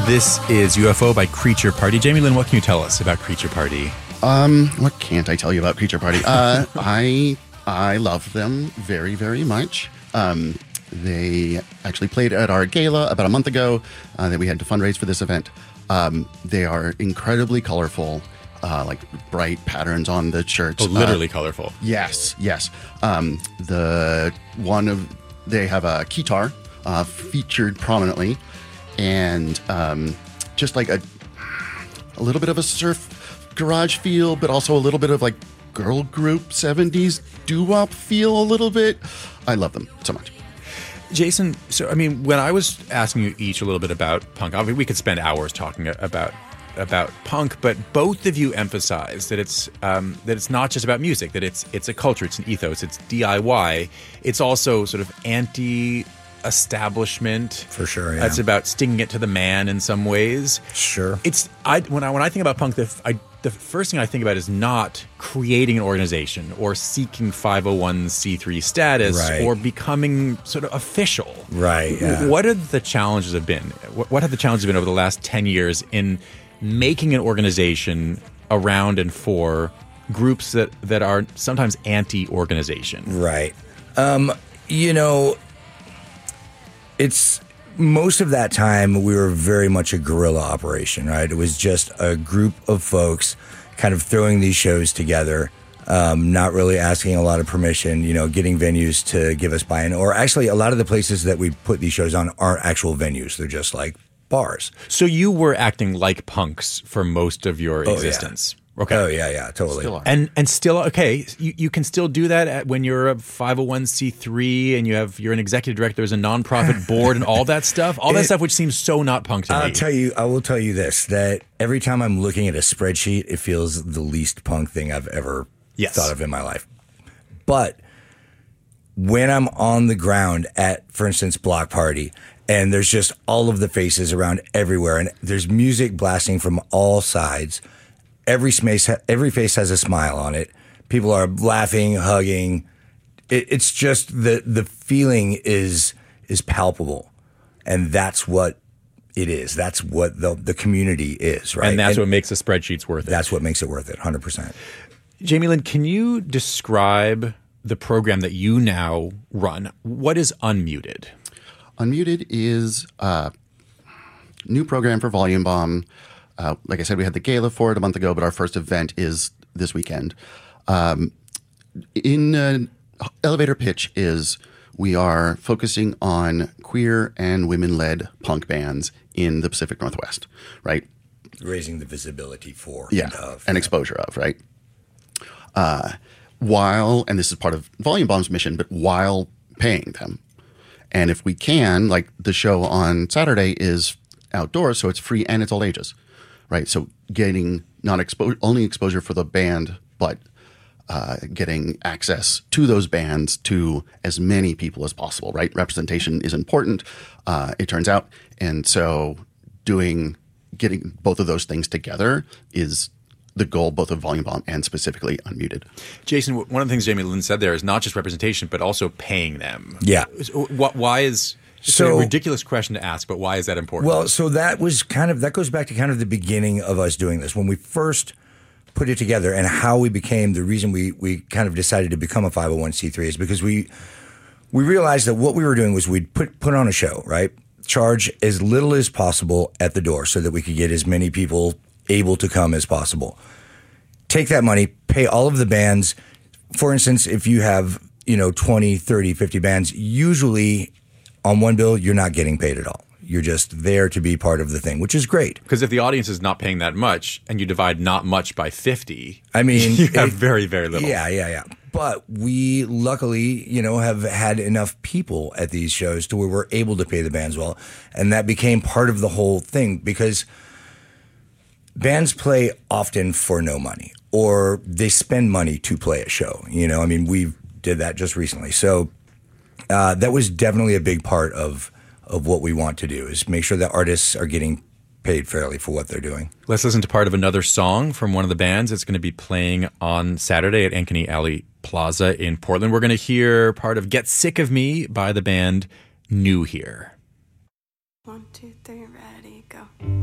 This is UFO by Creature Party. Jamie Lynn, what can you tell us about Creature Party? What can't I tell you about Creature Party? I love them very, very much. They actually played at our gala about a month ago that we had to fundraise for this event. They are incredibly colorful, like bright patterns on the shirts. Oh, literally colorful. Yes. They have a guitar featured prominently, and just like a little bit of a surf garage feel, but also a little bit of like girl group 70s doo-wop feel a little bit. I love them so much. Jason, so I mean, when I was asking you each a little bit about punk, I mean, we could spend hours talking about punk, but both of you emphasize that it's not just about music, that it's a culture, it's an ethos, it's DIY, it's also sort of anti-establishment. For sure, yeah. It's about sticking it to the man in some ways. Sure. When I think about punk, the first thing I think about is not creating an organization or seeking 501c3 status, right, or becoming sort of official. Right. Yeah. What have the challenges been? What have the challenges been over the last 10 years in making an organization around and for groups that are sometimes anti-organization? Right. It's most of that time we were very much a guerrilla operation, right? It was just a group of folks kind of throwing these shows together, not really asking a lot of permission, getting venues to give us buy-in. Or actually, a lot of the places that we put these shows on aren't actual venues. They're just like bars. So you were acting like punks for most of your existence. Yeah. Okay. Oh, yeah, totally. Still are. And still, okay, you can still do that when you're a 501c3 and you're an executive director, there's a nonprofit board and all that stuff? All that stuff which seems so not punk to me. I will tell you this, that every time I'm looking at a spreadsheet, it feels the least punk thing I've ever thought of in my life. But when I'm on the ground at, for instance, Block Party, and there's just all of the faces around everywhere, and there's music blasting from all sides, every face has a smile on it. People are laughing, hugging. It's just the feeling is palpable, and that's what it is. That's what the community is, right? And that's what makes the spreadsheets worth it. That's what makes it worth it, 100%. Jamie Lynn, can you describe the program that you now run? What is Unmuted? Unmuted is a new program for Volume Bomb. Like I said, we had the gala for it a month ago, but our first event is this weekend. In elevator pitch is we are focusing on queer and women-led punk bands in the Pacific Northwest, right? Raising the visibility for and exposure of, right? While, and this is part of Volume Bomb's mission, but while paying them. And if we can, like the show on Saturday is outdoors, so it's free and it's all ages. Right, so getting not only exposure for the band, but getting access to those bands to as many people as possible. Right, representation is important. It turns out, and so getting both of those things together is the goal, both of Volume Bomb and specifically Unmuted. Jason, one of the things Jamie Lynn said there is not just representation, but also paying them. Yeah. Why is It's a ridiculous question to ask, but why is that important? Well, so that goes back to kind of the beginning of us doing this. When we first put it together and how we became, the reason we kind of decided to become a 501c3 is because we realized that what we were doing was we'd put on a show, right? Charge as little as possible at the door so that we could get as many people able to come as possible. Take that money, pay all of the bands. For instance, if you have, 20, 30, 50 bands, usually on one bill, you're not getting paid at all. You're just there to be part of the thing, which is great. Because if the audience is not paying that much and you divide not much by 50, I mean, you have very, very little. Yeah. But we luckily, have had enough people at these shows to where we're able to pay the bands well. And that became part of the whole thing because bands play often for no money or they spend money to play a show. We did that just recently. So that was definitely a big part of what we want to do is make sure that artists are getting paid fairly for what they're doing. Let's listen to part of another song from one of the bands that's going to be playing on Saturday at Ankeny Alley Plaza in Portland. We're going to hear part of Get Sick of Me by the band New Here. 1, 2, 3, ready, go.